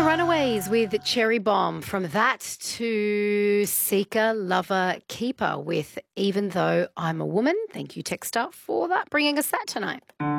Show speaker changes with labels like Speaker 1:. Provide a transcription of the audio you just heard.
Speaker 1: Runaways with Cherry Bomb. From that to Seeker, Lover, Keeper with Even Though I'm a Woman. Thank you, Texter, for that, bringing us that tonight.